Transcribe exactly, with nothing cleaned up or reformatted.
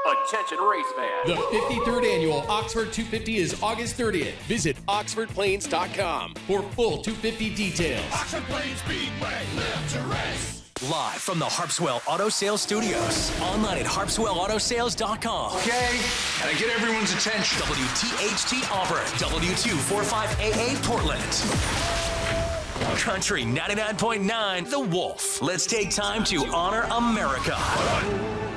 Attention race fans. The fifty-third Annual Oxford two fifty is August thirtieth. Visit oxford plains dot com for full two fifty details. Oxford Plains Speedway, live to race. Live from the Harpswell Auto Sales Studios. Online at harpswell auto sales dot com. Okay, gotta get everyone's attention. W T H T Auburn. W two forty-five A A Portland. Country ninety-nine point nine The Wolf. Let's take time to honor America.